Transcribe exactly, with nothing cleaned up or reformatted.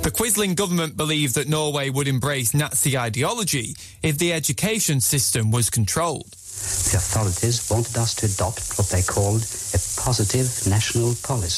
The Quisling government believed that Norway would embrace Nazi ideology if the education system was controlled. The authorities wanted us to adopt what they called a positive national policy.